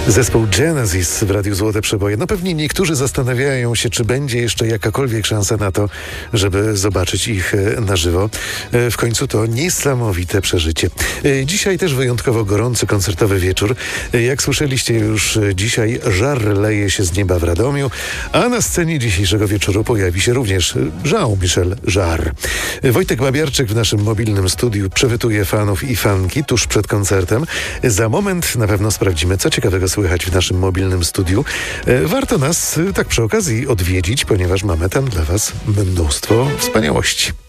Zespół Genesis w Radiu Złote Przeboje. No pewnie niektórzy zastanawiają się, czy będzie jeszcze jakakolwiek szansa na to, żeby zobaczyć ich na żywo. W końcu to niesamowite przeżycie. Dzisiaj też wyjątkowo gorący koncertowy wieczór. Jak słyszeliście już dzisiaj, żar leje się z nieba w Radomiu, a na scenie dzisiejszego wieczoru pojawi się również Jean-Michel Jarre. Wojtek Babiarczyk w naszym mobilnym studiu przewituje fanów i fanki tuż przed koncertem. Za moment na pewno sprawdzimy, co ciekawego słychać w naszym mobilnym studiu. Warto nas tak przy okazji odwiedzić, ponieważ mamy tam dla Was mnóstwo wspaniałości.